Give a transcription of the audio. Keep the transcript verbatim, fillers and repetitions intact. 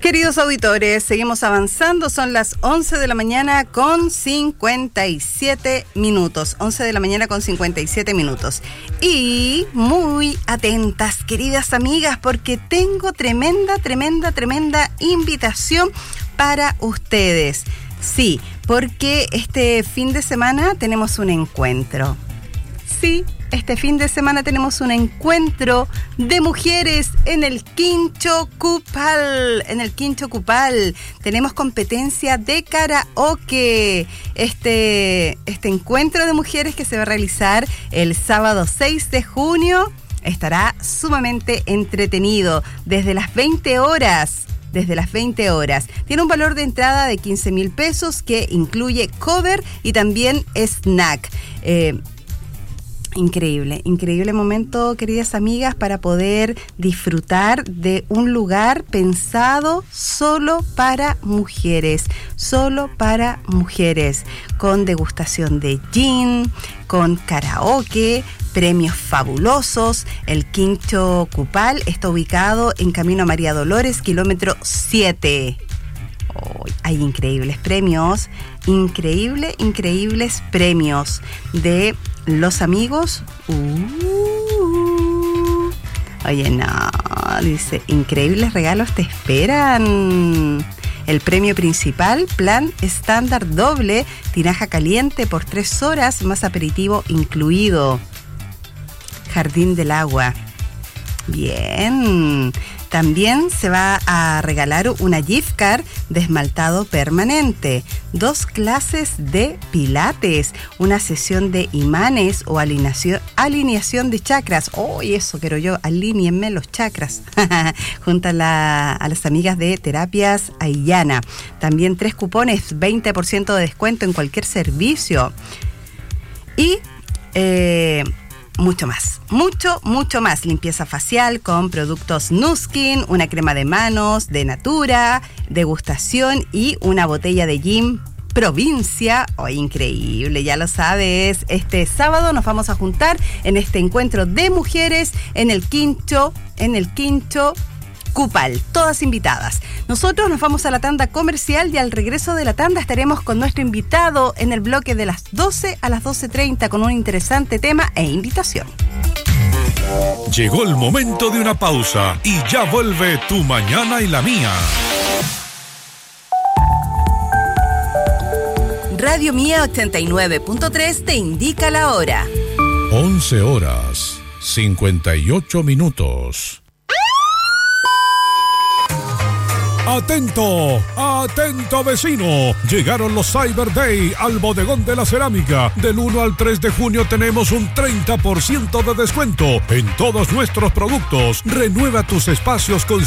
Queridos auditores, seguimos avanzando, son las once de la mañana con cincuenta y siete minutos, once de la mañana con cincuenta y siete minutos. Y muy atentas, queridas amigas, porque tengo tremenda, tremenda, tremenda invitación para ustedes. Sí, porque este fin de semana tenemos un encuentro. Sí, este fin de semana tenemos un encuentro de mujeres en el Quincho Cupal. En el Quincho Cupal tenemos competencia de karaoke. Este, este encuentro de mujeres que se va a realizar el sábado seis de junio estará sumamente entretenido desde las veinte horas. Desde las veinte horas. Tiene un valor de entrada de quince mil pesos que incluye cover y también snack. Eh, Increíble, increíble momento, queridas amigas, para poder disfrutar de un lugar pensado solo para mujeres, solo para mujeres, con degustación de gin, con karaoke, premios fabulosos. El Quincho Cupal está ubicado en Camino a María Dolores, kilómetro siete. Oh, hay increíbles premios, increíble, increíbles premios de los amigos. Uh, oye, no, dice, increíbles regalos te esperan. El premio principal, plan estándar doble, tinaja caliente por tres horas, más aperitivo incluido. Jardín del agua. Bien. También se va a regalar una gift card de esmaltado permanente, dos clases de pilates, una sesión de imanes o alineación, alineación de chakras. Oh, y eso quiero yo, alíñenme los chakras. Junto a, la, a las amigas de Terapias Aillana. También tres cupones, veinte por ciento de descuento en cualquier servicio. Y... Eh, Mucho más, mucho, mucho más. Limpieza facial con productos Nuskin, una crema de manos de Natura, degustación y una botella de gin Provincia. Oh, increíble, ya lo sabes. Este sábado nos vamos a juntar en este encuentro de mujeres en el Quincho, en el Quincho Cupal, todas invitadas. Nosotros nos vamos a la tanda comercial y al regreso de la tanda estaremos con nuestro invitado en el bloque de las doce a las doce treinta con un interesante tema e invitación. Llegó el momento de una pausa y ya vuelve Tu Mañana y la Mía. Radio Mía ochenta y nueve punto tres te indica la hora. once horas, cincuenta y ocho minutos. Atento, atento vecino, llegaron los Cyber Day al Bodegón de la Cerámica. Del uno al tres de junio tenemos un treinta por ciento de descuento en todos nuestros productos. Renueva tus espacios con